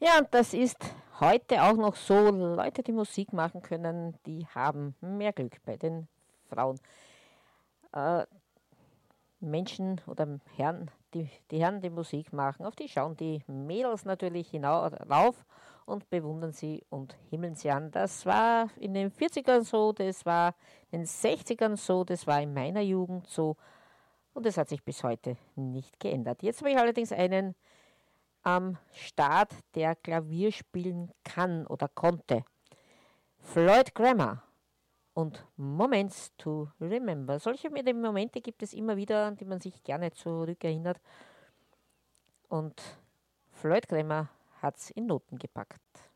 Ja, und das ist heute auch noch so. Leute, die Musik machen können, die haben mehr Glück bei den Frauen. Äh, Menschen oder Herren, die Herren, die Musik machen, auf die schauen die Mädels natürlich hinauf und bewundern sie und himmeln sie an. Das war in den 40ern so, das war in den 60ern so, das war in meiner Jugend so und es hat sich bis heute nicht geändert. Jetzt habe ich allerdings einen am Start, der Klavier spielen kann oder konnte. Floyd Grammer und Moments to Remember. Solche Momente gibt es immer wieder, an die man sich gerne zurückerinnert. Und Floyd Grammer hat es in Noten gepackt.